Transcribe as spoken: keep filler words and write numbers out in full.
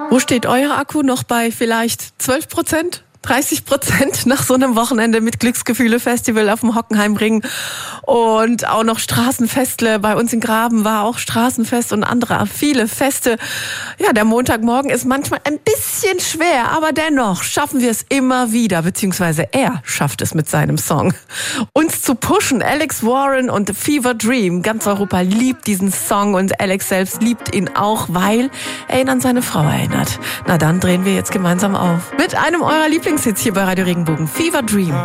Wo steht euer Akku? Noch bei vielleicht zwölf Prozent? dreißig Prozent nach so einem Wochenende mit Glücksgefühle-Festival auf dem Hockenheimring und auch noch Straßenfestle. Bei uns in Graben war auch Straßenfest und andere viele Feste. Ja, der Montagmorgen ist manchmal ein bisschen schwer, aber dennoch schaffen wir es immer wieder, beziehungsweise er schafft es mit seinem Song, uns zu pushen. Alex Warren und Fever Dream. Ganz Europa liebt diesen Song und Alex selbst liebt ihn auch, weil er ihn an seine Frau erinnert. Na dann drehen wir jetzt gemeinsam auf. Mit einem eurer Lieblings Hits hier bei Radio Regenbogen. Fever Dream.